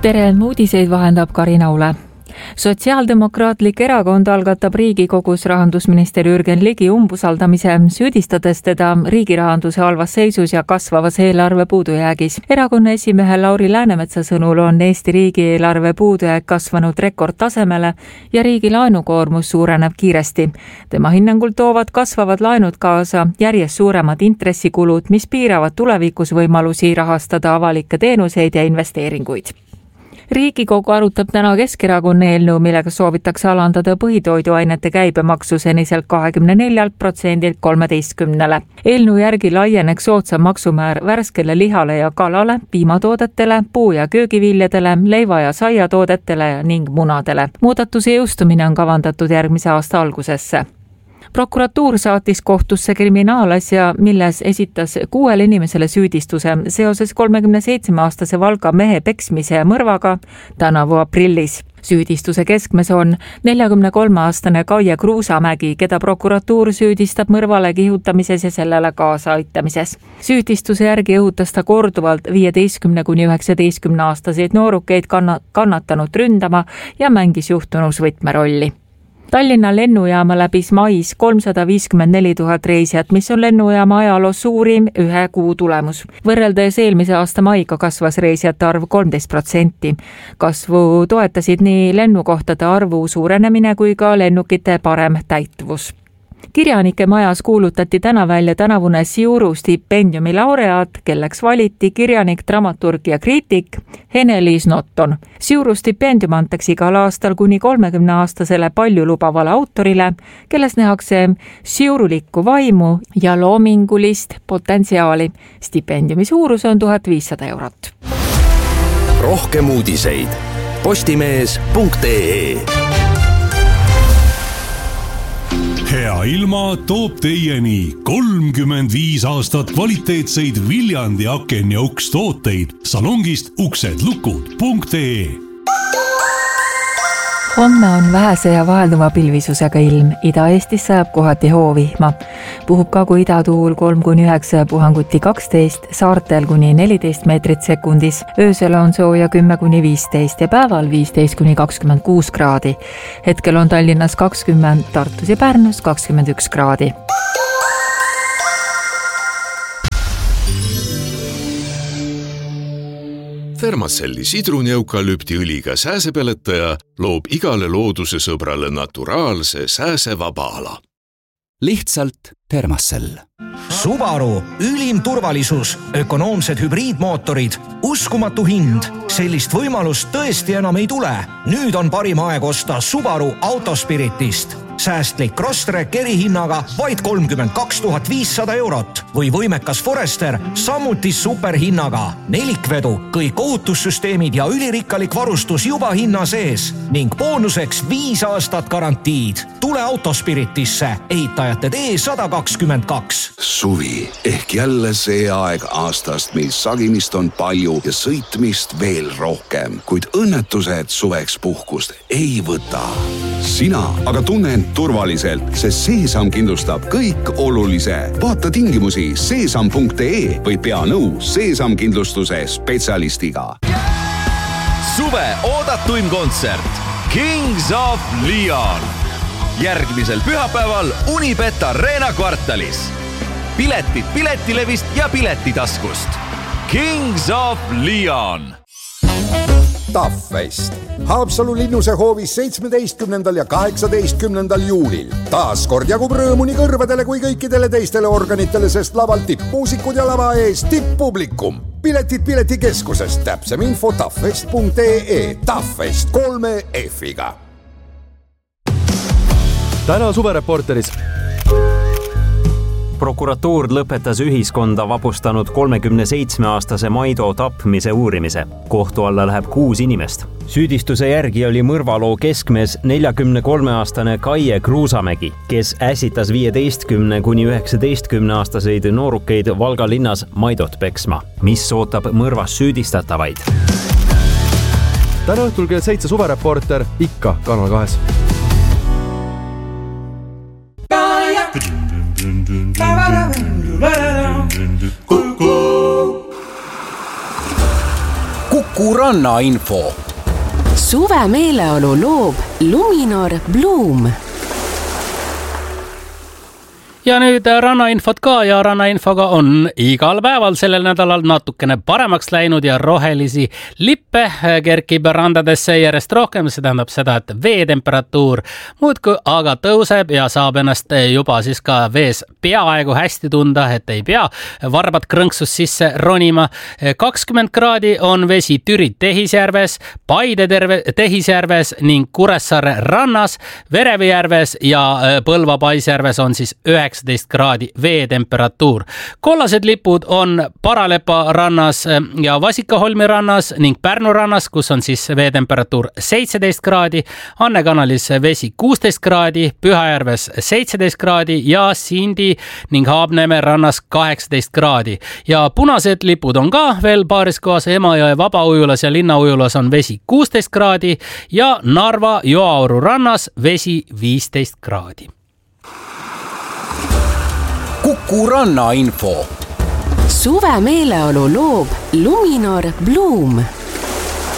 Tere, uudiseid vahendab Karina Ule. Sotsiaaldemokraatlik erakond algatab Riigikogus rahandusminister Jürgen Ligi umbusaldamise, süüdistades teda riigi rahanduse halvas seisus ja kasvavas eelarve puudujäägis. Erakonna esimehe Lauri Läänemetsa sõnul on Eesti riigieelarve puudujääk kasvanud rekordtasemele ja riigi laenukoormus suureneb kiiresti. Tema hinnangul toovad kasvavad laenud kaasa järjest suuremad intressikulud, mis piiravad tulevikus võimalusi rahastada avalikke teenuseid ja investeeringuid. Riigikogu arutab täna Keskerakonna eelnõu, millega soovitakse alandada põhitoiduainete käibemaksu seniselt 24%-lt 13%-le. Eelnõu järgi laieneks soodsam maksumäär värskele lihale ja kalale, piimatoodetele, puu- ja köögiviljadele, leiva- ja saiatoodetele ning munadele. Muudatuse jõustumine on kavandatud järgmise aasta algusesse. Prokuratuur saatis kohtusse kriminaalasja, milles esitas 6 inimesele süüdistuse seoses 37-aastase Valga mehe peksmise ja mõrvaga tänavu aprillis. Süüdistuse keskmes on 43-aastane Kaie Kruusamägi, keda prokuratuur süüdistab mõrvale kihutamises ja sellele kaasa aitamises. Süüdistuse järgi õhutas ta korduvalt 15–19-aastaseid noorukeid kannatanut ründama ja mängis juhtunus võtmerolli. Tallinna lennujaama läbis mais 354 000 reisijat, mis on lennujaama ajaloos suurim 1 kuu tulemus. Võrreldes eelmise aasta maiga kasvas reisijate arv 13%. Kasvu toetasid nii lennukohtade arvu suurenemine kui ka lennukite parem täitvus. Kirjanike majas kuulutati täna välja tänavune Siuru stipendiumi laureaat, kelleks valiti kirjanik, dramaturg ja kriitik Hene-Liis Notton. Siuru stipendium antakse igal aastal kuni 30-aastasele paljulubavale autorile, kelles nähakse siurulikku vaimu ja loomingulist potentsiaali. Stipendiumi suurus on 1500 eurot. Rohkem uudiseid postimees.ee. Hea ilma toob teieni 35 aastat kvaliteetseid Viljandi aken- ja ukstooteid salongist uksedlukud.ee. Homme on vähese ja vahelduva pilvisusega ilm. Ida-Eestis sajab kohati hoovihma. Puhub Kagu-Ida tuul 3–9, puhanguti 12, saartel kuni 14 meetrit sekundis. Öösel on sooja 10–15 ja päeval 15–26 kraadi. Hetkel on Tallinnas 20, Tartus ja Pärnus 21 kraadi. Thermacelli sidruneukalüptiõliga sääsepeletaja loob igale looduse sõbrale naturaalse sääsevaba ala. Lihtsalt Thermacell. Subaru, ülim turvalisus, ökonoomsed hübriidmootorid, uskumatu hind. Sellist võimalust tõesti enam ei tule. Nüüd on parim aeg osta Subaru Autospiritist. Säästlik Crosstrek erihinnaga vaid 32 500 eurot või võimekas Forester samuti superhinnaga. Nelikvedu, kõik ohutussüsteemid ja ülirikkalik varustus juba hinna sees ning boonuseks 5 aastat garantiid. Tule Autospiritisse, ehitajate tee 122. Suvi ehk jälle see aeg aastast, mil sagimist on palju ja sõitmist veel rohkem, kuid õnnetused suveks puhkust ei võta. Sina aga tunne end turvaliselt, sest Seesam kindlustab kõik olulise. Vaata tingimusi seesam.ee või pea nõu Seesam kindlustuse spetsialistiga. Suve oodatuim kontsert Kings of Leon. Järgmisel pühapäeval Unibet Arena kvartalis. Piletid Piletilevist ja Piletitaskust. Kings of Leon. Taffest. Haapsalu linnuse hoovis 17. ja 18. juulil. Taas kord jagub rõõmu nii kõrvadele kui kõikidele teistele organitele, sest laval tippmuusikud ja lava ees tipppublikum. Piletid Piletikeskusest, täpsem info taffest.ee. Taffest 3 F-iga. Täna suvereporteris. Prokuratuur lõpetas ühiskonda vapustanud 37-aastase Maido tapmise uurimise. Kohtu alla läheb 6 inimest. Süüdistuse järgi oli mõrvaloo keskmes 43-aastane Kaie Kruusamägi, kes ässitas 15–19-aastaseid noorukeid Valga linnas Maidot peksma, mis ootab mõrvas süüdistatavaid. Täna õhtul kell 7 suvereporter ikka Kanal 2. Kuku Ranna info. Suve meeleolu loob Luminor Bloom. Ja nüüd rannainfot ka ja rannainfoga on igal päeval sellel nädalal natukene paremaks läinud ja rohelisi lippe kerkib randadesse järjest rohkem. See tähendab seda, et veetemperatuur muudkui aga tõuseb ja saab ennast juba siis ka vees peaaegu hästi tunda, et ei pea varbad krõnksus sisse ronima. 20 kraadi on vesi Türi Tehisjärves, Paide Tehisjärves ning Kuressaare rannas, Verevijärves ja Põlva Paisjärves on siis 19 kraadi veetemperatuur. Kollased lipud on Paralepa rannas ja Vasikaholmi rannas ning Pärnu rannas, kus on siis veetemperatuur 17 kraadi, Anne kanalis vesi 16 kraadi, Pühajärves 17 kraadi ja Sindi ning Haabneme rannas 18 kraadi. Ja punased lipud on ka veel paaris kohas, Emajõe vabaujulas ja linnaujulas on vesi 16 kraadi ja Narva Joaoru rannas vesi 15 kraadi. Kuku Ranna info. Suve meeleolu loob Luminor Bloom.